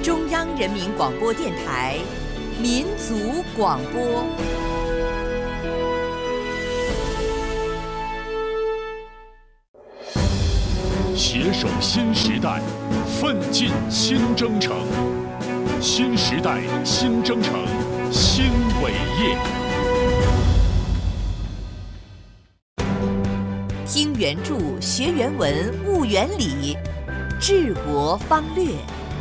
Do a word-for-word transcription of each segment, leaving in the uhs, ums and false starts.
中央人民广播电台民族广播。 携手新时代，奋进新征程。新时代新征程，新伟业。 听原著，学原文，悟原理，治国方略。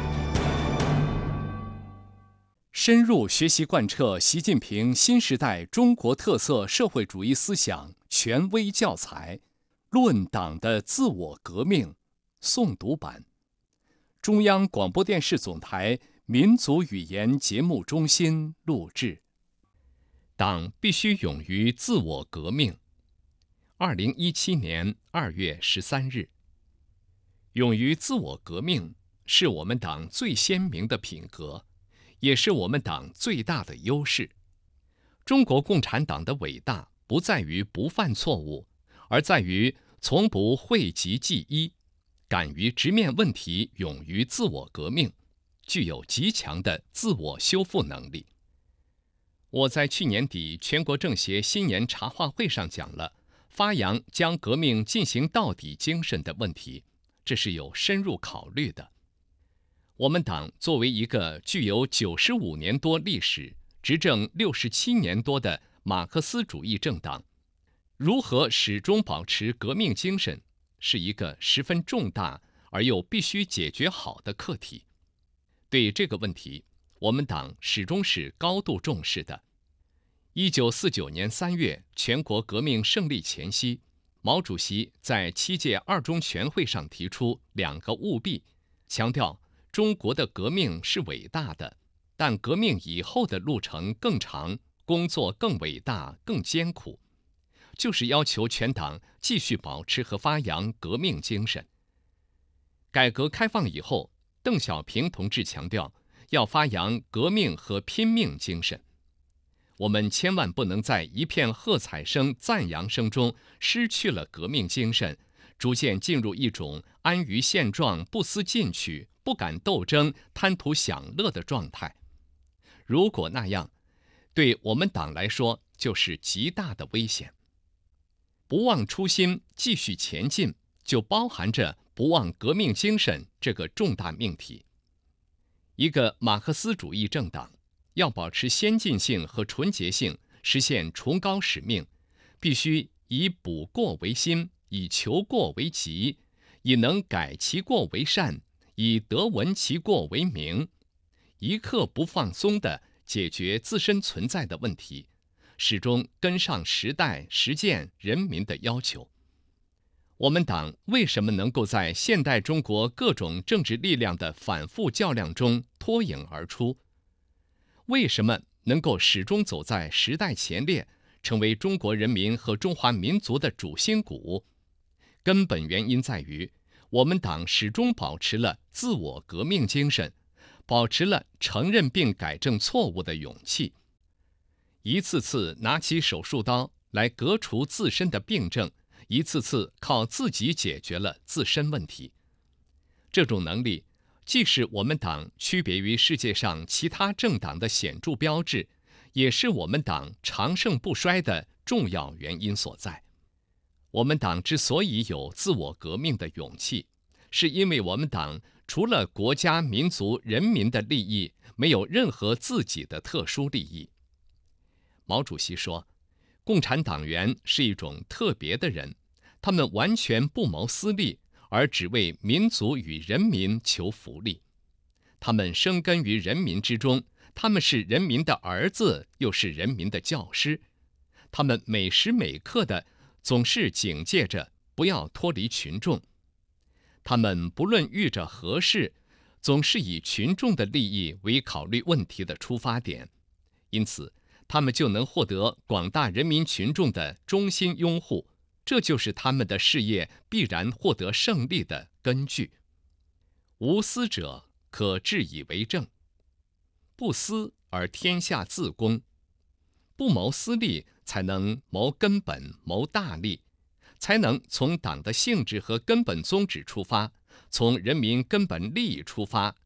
深入学习贯彻习近平新时代中国特色社会主义思想权威教材《论党的自我革命》诵读版，中央广播电视总台民族语言节目中心录制。党必须勇于自我革命。二零一七年二月十三日，勇于自我革命是我们党最鲜明的品格，也是我们党最大的优势。中国共产党的伟大不在于不犯错误，而在于从不讳疾忌医，敢于直面问题，勇于自我革命，具有极强的自我修复能力。我在去年底全国政协新年茶话会上讲了发扬将革命进行到底精神的问题，这是有深入考虑的。我们党作为一个具有九十五年多历史、执政六十七年多的马克思主义政党，如何始终保持革命精神，是一个十分重大而又必须解决好的课题。对这个问题，我们党始终是高度重视的。一九四九年三月，全国革命胜利前夕，毛主席在七届二中全会上提出两个务必，强调中国的革命是伟大的，但革命以后的路程更长，工作更伟大、更艰苦，就是要求全党继续保持和发扬革命精神。改革开放以后，邓小平同志强调要发扬革命和拼命精神。我们千万不能在一片喝彩声、赞扬声中失去了革命精神，逐渐进入一种安于现状、不思进取、不敢斗争、贪图享乐的状态。如果那样，对我们党来说就是极大的危险。不忘初心，继续前进，就包含着不忘革命精神这个重大命题。一个马克思主义政党要保持先进性和纯洁性，实现崇高使命，必须以补过为新，以求过为急，以能改其过为善，以得闻其过为明，一刻不放松地解决自身存在的问题，始终跟上时代、实践人民的要求。我们党为什么能够在现代中国各种政治力量的反复较量中脱颖而出？为什么能够始终走在时代前列，成为中国人民和中华民族的主心骨？根本原因在于，我们党始终保持了自我革命精神，保持了承认并改正错误的勇气，一次次拿起手术刀来革除自身的病症，一次次靠自己解决了自身问题。这种能力既是我们党区别于世界上其他政党的显著标志，也是我们党长盛不衰的重要原因所在。我们党之所以有自我革命的勇气，是因为我们党除了国家、民族、人民的利益，没有任何自己的特殊利益。毛主席说，共产党员是一种特别的人，他们完全不谋私利，而只为民族与人民求福利。他们生根于人民之中，他们是人民的儿子，又是人民的教师。他们每时每刻的总是警戒着不要脱离群众。他们不论遇着何事，总是以群众的利益为考虑问题的出发点，因此他们就能获得广大人民群众的衷心拥护，这就是他们的事业必然获得胜利的根据。无私者可治以为政，不私而天下自公，不谋私利才能谋根本、谋大利，才能从党的性质和根本宗旨出发，从人民根本利益出发，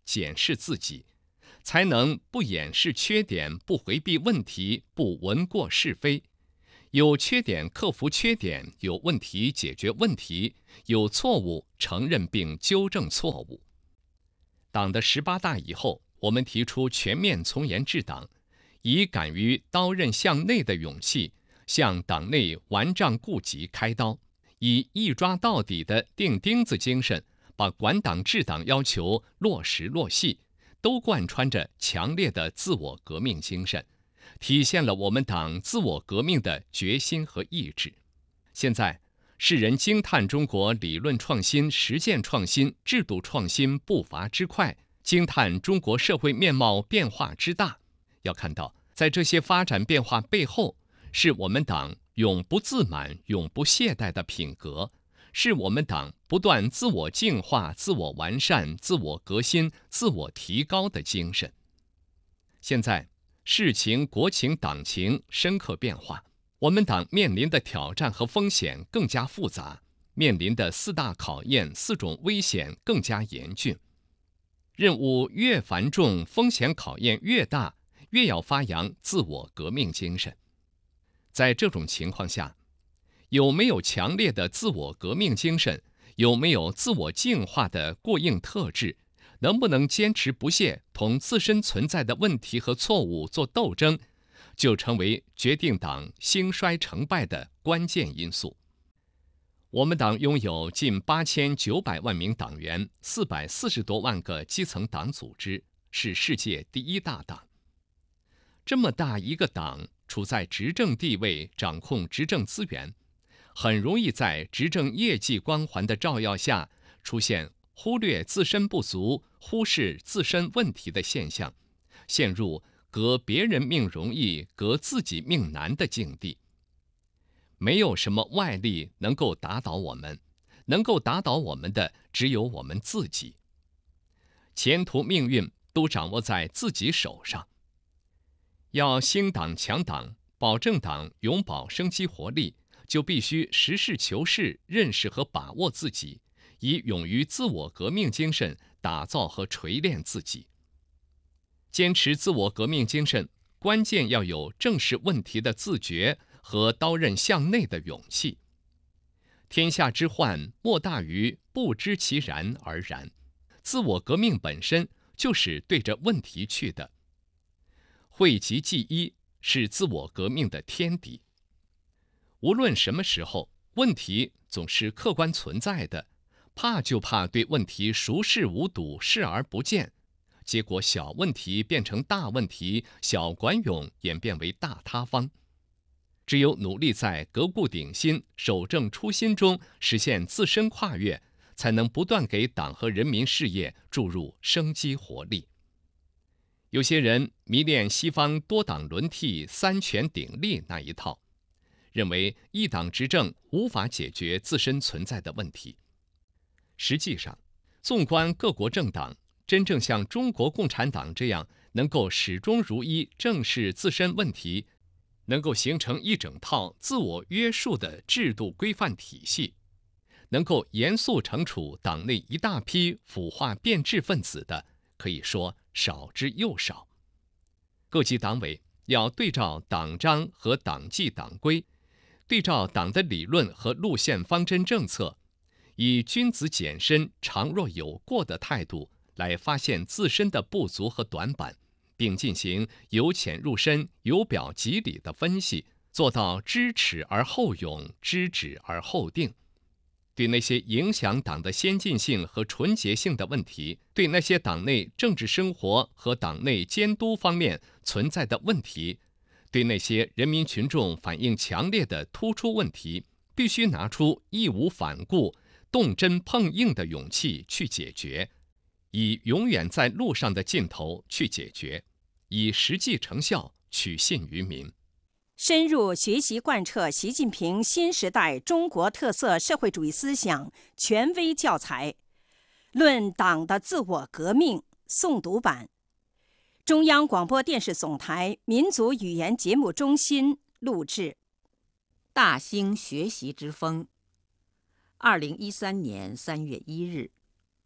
检视自己，才能不掩饰缺点，不回避问题，不闻过是非。有缺点克服缺点，有问题解决问题，有错误承认并纠正错误。党的十八大以后，我们提出全面从严治党，以敢于刀刃向内的勇气，向党内顽瘴痼疾开刀，以一抓到底的钉钉子精神，把管党治党要求落实落细，都贯穿着强烈的自我革命精神，体现了我们党自我革命的决心和意志。现在，世人惊叹中国理论创新、实践创新、制度创新步伐之快，惊叹中国社会面貌变化之大。要看到，在这些发展变化背后，是我们党永不自满、永不懈怠的品格，是我们党不断自我净化、自我完善、自我革新、自我提高的精神。现在，世情、国情、党情深刻变化，我们党面临的挑战和风险更加复杂，面临的四大考验、四种危险更加严峻。任务越繁重，风险考验越大，越要发扬自我革命精神。在这种情况下，有没有强烈的自我革命精神？有没有自我净化的过硬特质？能不能坚持不懈同自身存在的问题和错误做斗争，就成为决定党兴衰成败的关键因素。我们党拥有近八千九百万名党员，四百四十多万个基层党组织，是世界第一大党。这么大一个党，处在执政地位，掌控执政资源，很容易在执政业绩光环的照耀下，出现忽略自身不足、忽视自身问题的现象，陷入革别人命容易、革自己命难的境地。没有什么外力能够打倒我们，能够打倒我们的只有我们自己。前途命运都掌握在自己手上。要兴党强党，保证党永葆生机活力，就必须实事求是，认识和把握自己，以勇于自我革命精神打造和锤炼自己。坚持自我革命精神，关键要有正视问题的自觉和刀刃向内的勇气。天下之患，莫大于不知其然而然。自我革命本身就是对着问题去的。讳疾忌医是自我革命的天敌。无论什么时候，问题总是客观存在的，怕就怕对问题熟视无睹、视而不见，结果小问题变成大问题，小管涌演变为大塌方。只有努力在革故鼎新、守正初心中实现自身跨越，才能不断给党和人民事业注入生机活力。有些人迷恋西方多党轮替、三权鼎立那一套，认为一党执政无法解决自身存在的问题。实际上，纵观各国政党，真正像中国共产党这样能够始终如一正视自身问题，能够形成一整套自我约束的制度规范体系，能够严肃惩处党内一大批腐化变质分子的，可以说少之又少。各级党委要对照党章和党纪党规，对照党的理论和路线方针政策，以君子简身、常若有过的态度来发现自身的不足和短板，并进行由浅入深、由表及里的分析，做到知耻而后勇，知止而后定。对那些影响党的先进性和纯洁性的问题，对那些党内政治生活和党内监督方面存在的问题，对那些人民群众反映强烈的突出问题，必须拿出义无反顾、动真碰硬的勇气去解决，以永远在路上的劲头去解决，以实际成效取信于民。 深入学习贯彻习近平新时代中国特色社会主义思想权威教材《论党的自我革命》诵读版，中央广播电视总台民族语言节目中心录制。 大兴学习之风。二零一三年三月一日，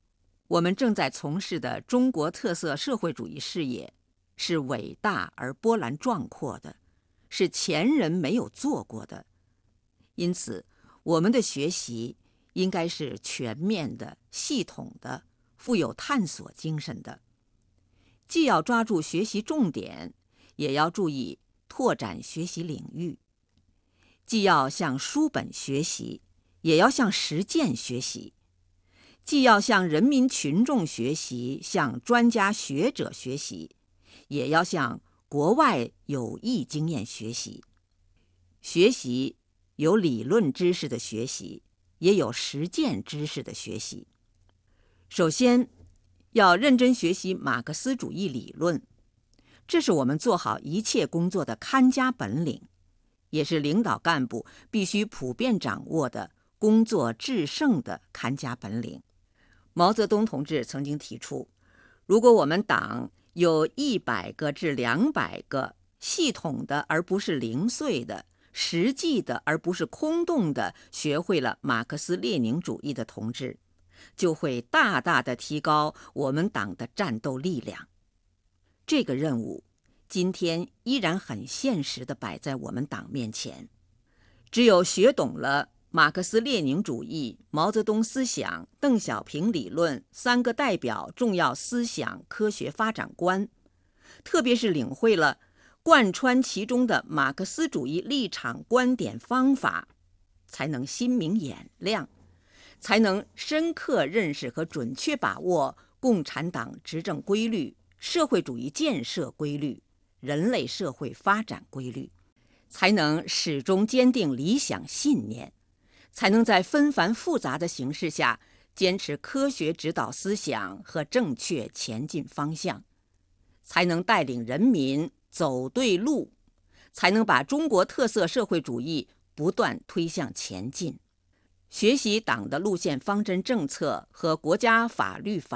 我们正在从事的中国特色社会主义事业是伟大而波澜壮阔的，是前人没有做过的。因此，我们的学习应该是全面的、系统的、富有探索精神的。既要抓住学习重点，也要注意拓展学习领域；既要向书本学习，也要向实践学习；既要向人民群众学习，向专家学者学习，也要向国外有益经验学习。学习有理论知识的学习，也有实践知识的学习。首先，要认真学习马克思主义理论，这是我们做好一切工作的看家本领，也是领导干部必须普遍掌握的工作制胜的看家本领。毛泽东同志曾经提出，如果我们党有一百个至两百个系统的而不是零碎的、实际的而不是空洞的学会了马克思列宁主义的同志，就会大大的提高我们党的战斗力量。这个任务今天依然很现实地摆在我们党面前。只有学懂了马克思列宁主义、毛泽东思想、邓小平理论三个代表重要思想科学发展观，特别是领会了贯穿其中的马克思主义立场、观点、方法，才能心明眼亮，才能深刻认识和准确把握共产党执政规律、社会主义建设规律、人类社会发展规律，才能始终坚定理想信念，才能在纷繁复杂的形势下坚持科学指导思想和正确前进方向，才能带领人民走对路，才能把中国特色社会主义不断推向前进。学习党的路线方针政策和国家法律法